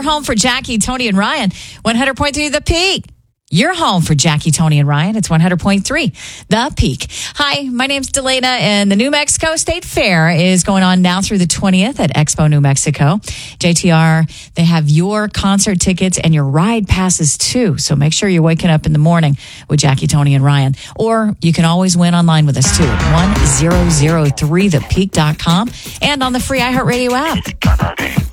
home for Jackie, Tony, and Ryan. 100.3 The Peak. You're home for Jackie, Tony, and Ryan. It's 100.3 The Peak. Hi, my name's Delana, and the New Mexico State Fair is going on now through the 20th at Expo New Mexico. JTR, they have your concert tickets and your ride passes too. So make sure you're waking up in the morning with Jackie, Tony, and Ryan. Or you can always win online with us too at 1003thepeak.com and on the free iHeartRadio app.